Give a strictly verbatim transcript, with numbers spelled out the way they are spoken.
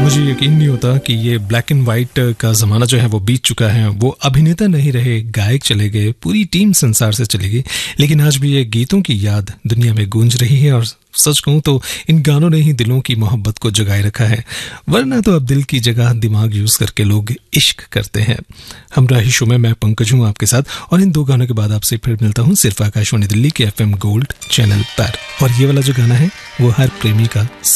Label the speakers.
Speaker 1: मुझे यकीन नहीं होता कि ये ब्लैक एंड वाइट का ज़माना जो है वो बीत चुका है। वो अभिनेता नहीं रहे, गायक चले गए, पूरी टीम संसार से चली गई, लेकिन आज भी ये गीतों की याद दुनिया में गूंज रही है। और सच कहूँ तो इन गानों ने ही दिलों की मोहब्बत को जगाए रखा है, वरना तो अब दिल की जगह दिमाग यूज़ करके लोग इश्क करते हैं। हमराही शो में मैं पंकज हूँ आपके साथ, और इन दो गानों के बाद आपसे फिर मिलता हूँ सिर्फ आकाशवाणी दिल्ली के एफ एम गोल्ड चैनल पर। और ये वाला जो गाना है वो हर प्रेमी का